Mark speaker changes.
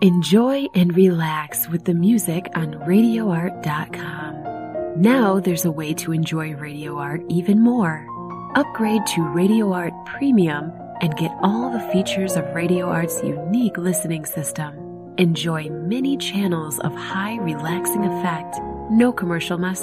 Speaker 1: Enjoy and relax with the music on RadioArt.com. Now there's a way to enjoy Radio Art even more. Upgrade to Radio Art Premium and get all the features of Radio Art's unique listening system. Enjoy many channels of high relaxing effect, no commercial message.